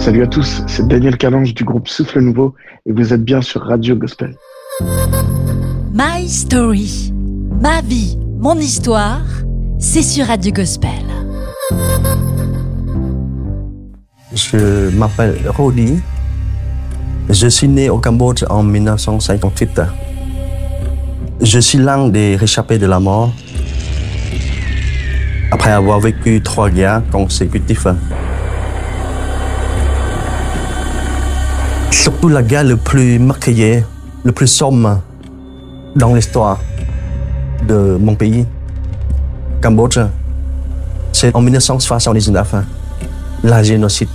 Salut à tous, c'est Daniel Calange du groupe Souffle Nouveau et vous êtes bien sur Radio Gospel. My Story, ma vie, mon histoire, c'est sur Radio Gospel. Je m'appelle Rodi. Je suis né au Cambodge en 1958. Je suis l'un des réchappés de la mort après avoir vécu 3 guerres consécutives. Surtout la guerre le plus meurtrière, le plus sombre dans l'histoire de mon pays, Cambodge. C'est en 1979, la génocide.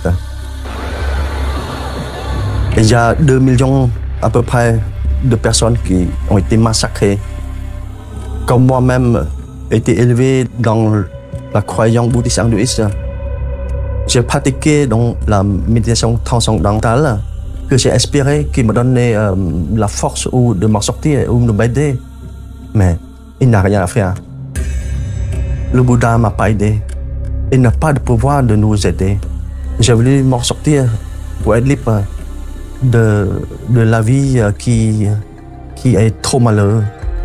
Il y a 2 millions à peu près de personnes qui ont été massacrées. Comme moi-même, j'ai été élevé dans la croyance bouddhiste hindouiste. J'ai pratiqué dans la méditation transcendantale que j'ai espéré qui me donnait la force ou de m'en sortir ou de m'aider. Mais il n'a rien à faire. Le Bouddha ne m'a pas aidé. Il n'a pas de pouvoir de nous aider. J'ai voulu m'en sortir pour être libre de la vie qui est trop malheureuse.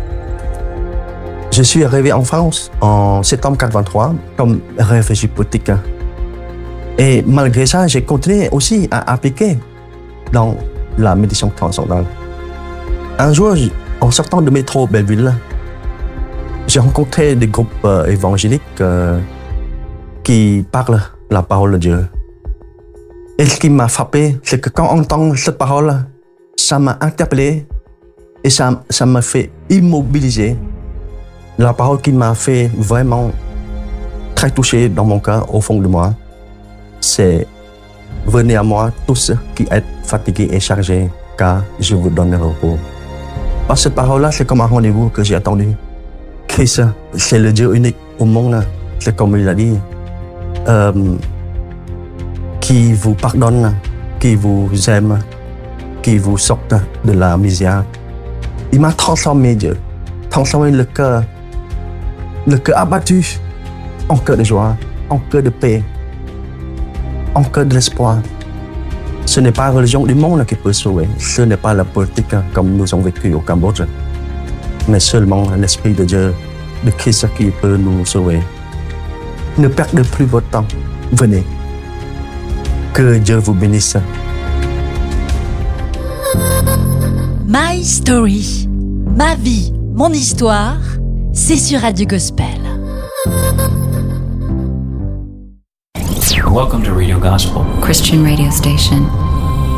Je suis arrivé en France en septembre 1983 comme réfugié politique. Et malgré ça, j'ai continué aussi à appliquer dans la méditation transcendantale. Un jour, en sortant de métro Belleville, j'ai rencontré des groupes évangéliques qui parlent la parole de Dieu. Et ce qui m'a frappé, c'est que quand on entend cette parole, ça m'a interpellé et ça m'a fait immobiliser. La parole qui m'a fait vraiment très touché dans mon cœur, au fond de moi, c'est « Venez à moi tous qui êtes fatigués et chargés, car je vous donne le repos. » Par cette parole-là, c'est comme un rendez-vous que j'ai attendu. Christ, c'est le Dieu unique au monde, c'est comme il a dit, qui vous pardonne, qui vous aime, qui vous sort de la misère. Il m'a transformé, Dieu, transformé le cœur abattu en cœur de joie, en cœur de paix, en cœur de l'espoir. Ce n'est pas la religion du monde qui peut sauver, ce n'est pas la politique comme nous avons vécu au Cambodge, mais seulement l'Esprit de Dieu, de Christ qui peut nous sauver. Ne perdez plus votre temps, venez. Que Dieu vous bénisse. My Story, ma vie, mon histoire, c'est sur Radio Gospel. Welcome to Radio Gospel, Christian radio station.